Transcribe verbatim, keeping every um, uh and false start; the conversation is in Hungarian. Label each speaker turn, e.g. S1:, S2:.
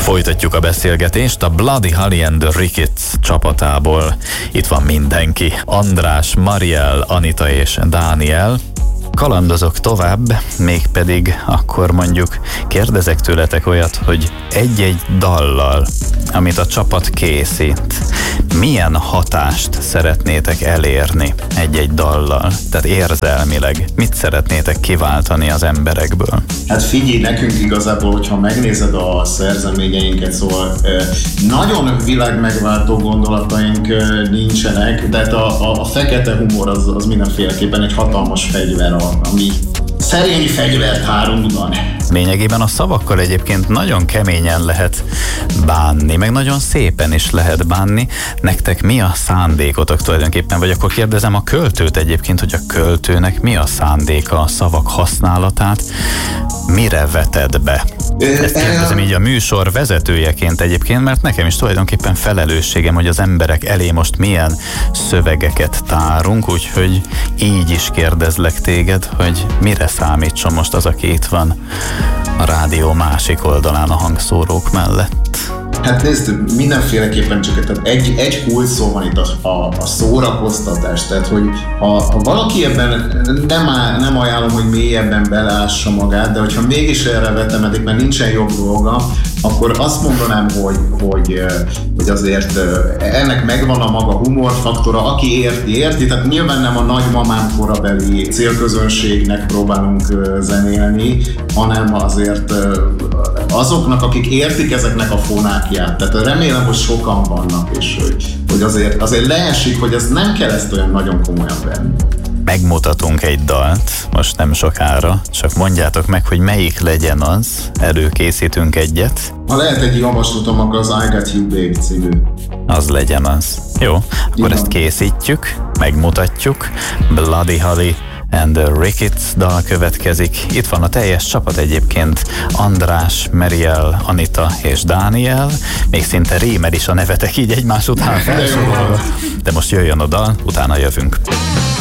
S1: Folytatjuk a beszélgetést a Bloody Holly and the Ricketts csapatából. Itt van mindenki. András, Mariel, Anita és Dániel. Kalandozok tovább, mégpedig akkor mondjuk kérdezek tőletek olyat, hogy egy-egy dallal, amit a csapat készít, milyen hatást szeretnétek elérni egy-egy dallal? Tehát érzelmileg mit szeretnétek kiváltani az emberekből?
S2: Hát figyelj, nekünk igazából, hogyha megnézed a szerzeményeinket, szóval nagyon világmegváltó gondolataink nincsenek, de hát a, a, a fekete humor az, az mindenféleképpen egy hatalmas fegyver, ami szerény fegyvert háruldan.
S1: Lényegében a szavakkal egyébként nagyon keményen lehet bánni, meg nagyon szépen is lehet bánni. Nektek mi a szándékotok tulajdonképpen? Vagy akkor kérdezem a költőt egyébként, hogy a költőnek mi a szándéka a szavak használatát, mire veted be? Ezt kérdezem így a műsor vezetőjeként egyébként, mert nekem is tulajdonképpen felelősségem, hogy az emberek elé most milyen szövegeket tárunk, úgyhogy így is kérdezlek téged, hogy mire számítson most az, aki itt van a rádió másik oldalán a hangszórók mellett.
S2: Hát nézd, mindenféleképpen csak tehát egy, egy kulcs szó van itt a, a, a szórakoztatás, tehát hogy ha, ha valaki ebben nem, áll, nem ajánlom, hogy mélyebben beleássa magát, de hogyha mégis erre vetemedik, mert nincsen jobb dolga, akkor azt mondanám, hogy, hogy, hogy azért ennek megvan a maga humorfaktora, aki érti, érti, tehát nyilván nem a nagymamám korabeli célközönségnek próbálunk zenélni, hanem azért azoknak, akik értik ezeknek a fonákját. Tehát remélem, hogy sokan vannak, és hogy, hogy azért, azért leesik, hogy ez nem kell ezt olyan nagyon komolyan venni.
S1: Megmutatunk egy dalt, most nem sokára, csak mondjátok meg, hogy melyik legyen az, előkészítünk egyet.
S2: Ha lehet egy javaslatom, akkor az I Got You Babe című.
S1: Az legyen az. Jó, akkor igen, ezt készítjük, megmutatjuk. Bloody Holly and the Ricketts dal következik. Itt van a teljes csapat egyébként, András, Mariel, Anita és Dániel. Még szinte rémel is a nevetek így egymás után felsorolva. De most jöjjön a dal, utána jövünk.